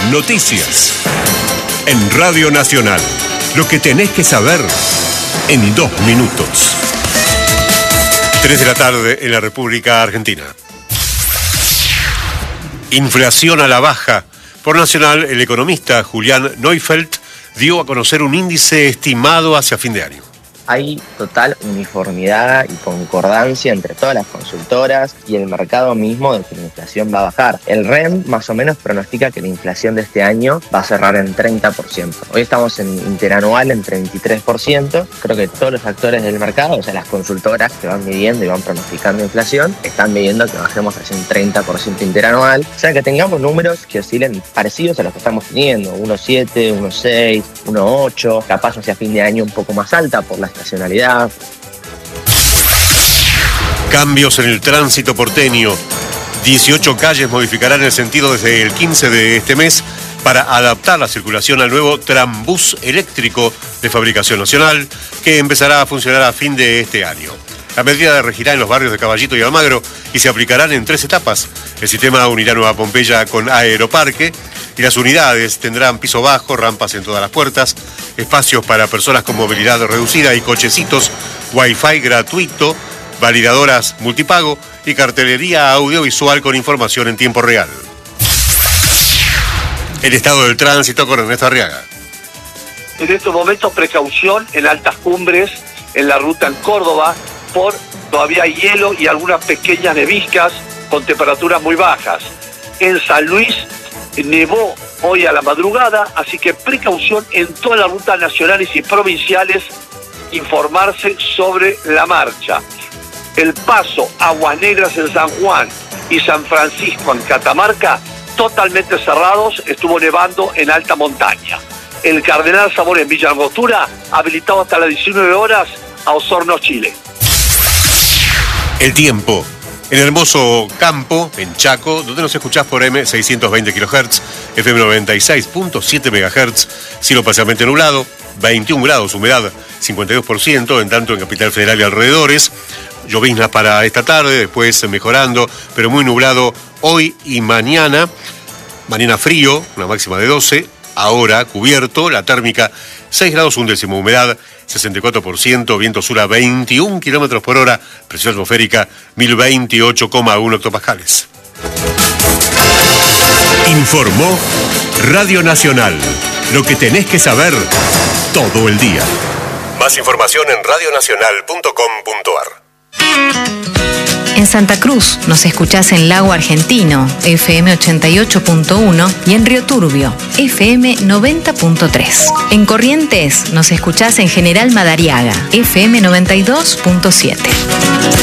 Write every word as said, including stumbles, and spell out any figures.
Noticias. En Radio Nacional. Lo que tenés que saber en dos minutos. Tres de la tarde en la República Argentina. Inflación a la baja. Por Nacional, el economista Julián Neufeld dio a conocer un índice estimado hacia fin de año. Hay total uniformidad y concordancia entre todas las consultoras y el mercado mismo de que la inflación va a bajar. El R E M más o menos pronostica que la inflación de este año va a cerrar en treinta por ciento. Hoy estamos en interanual en treinta y tres por ciento. Creo que todos los actores del mercado, o sea, las consultoras que van midiendo y van pronosticando inflación, están midiendo que bajemos hacia un treinta por ciento interanual. O sea, que tengamos números que oscilen parecidos a los que estamos teniendo, uno coma siete, uno coma seis, uno coma ocho, capaz hacia fin de año un poco más alta por la estacionalidad. Cambios en el tránsito porteño. dieciocho calles modificarán el sentido desde el quince de este mes para adaptar la circulación al nuevo trambús eléctrico de fabricación nacional que empezará a funcionar a fin de este año. La medida regirá en los barrios de Caballito y Almagro y se aplicarán en tres etapas. El sistema unirá Nueva Pompeya con Aeroparque y las unidades tendrán piso bajo, rampas en todas las puertas, espacios para personas con movilidad reducida y cochecitos, wifi gratuito, validadoras multipago y cartelería audiovisual con información en tiempo real. El estado del tránsito con Ernesto Arriaga. En estos momentos precaución en altas cumbres, en la ruta en Córdoba, por todavía hielo y algunas pequeñas neviscas con temperaturas muy bajas. En San Luis nevó hoy a la madrugada, así que precaución en todas las rutas nacionales y provinciales, informarse sobre la marcha. El Paso, Aguas Negras en San Juan y San Francisco en Catamarca, totalmente cerrados, estuvo nevando en alta montaña. El Cardenal Zamora en Villa Angostura, habilitado hasta las diecinueve horas a Osorno, Chile. El tiempo. En hermoso campo, en Chaco, donde nos escuchás por M seiscientos veinte kilohertz, F M noventa y seis punto siete megahertz, cielo parcialmente nublado, veintiún grados, humedad cincuenta y dos por ciento, en tanto en Capital Federal y alrededores. Lloviznas para esta tarde, después mejorando, pero muy nublado hoy y mañana. Mañana frío, una máxima de doce, ahora cubierto, la térmica seis grados un décimo, humedad sesenta y cuatro por ciento, viento sur a veintiún kilómetros por hora, presión atmosférica mil veintiocho coma uno hectopascales. Informó Radio Nacional. Lo que tenés que saber todo el día. Más información en radio nacional punto com punto a r. En Santa Cruz nos escuchás en Lago Argentino, F M ochenta y ocho punto uno, y en Río Turbio, F M noventa punto tres. En Corrientes nos escuchás en General Madariaga, F M noventa y dos punto siete.